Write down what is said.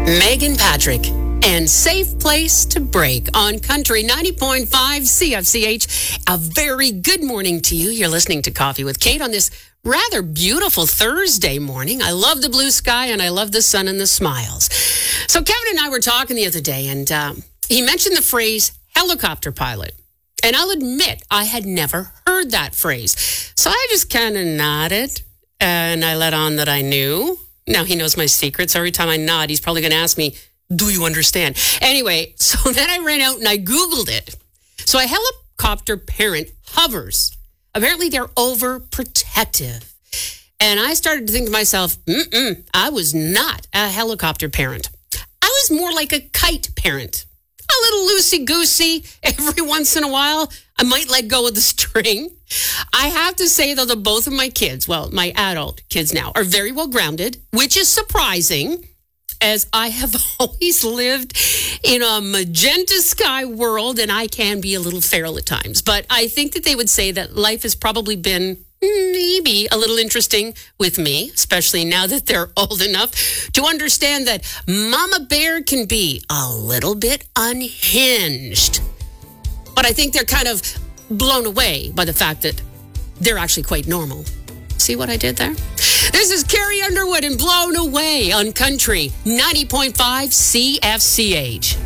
Megan Patrick and Safe Place to Break on Country 90.5 CFCH. A very good morning to you. You're listening to Coffee with Kate on this rather beautiful Thursday morning. I love the blue sky and I love the sun and the smiles. So Kevin and I were talking the other day and he mentioned the phrase helicopter pilot. And I'll admit, I had never heard that phrase. So I just kind of nodded and I let on that I knew. Now he knows my secret, so every time I nod, he's probably going to ask me, do you understand? Anyway, so then I ran out and I Googled it. So a helicopter parent hovers. Apparently they're overprotective. And I started to think to myself, I was not a helicopter parent. I was more like a kite parent. A little loosey-goosey. Every once in a while, I might let go of the string. I have to say, though, that both of my kids, well, my adult kids now, are very well grounded, which is surprising, as I have always lived in a magenta sky world, and I can be a little feral at times. But I think that they would say that life has probably been maybe a little interesting with me, especially now that they're old enough to understand that Mama Bear can be a little bit unhinged. But I think they're kind of blown away by the fact that they're actually quite normal. See what I did there? This is Carrie Underwood and Blown Away on Country 90.5 CFCH.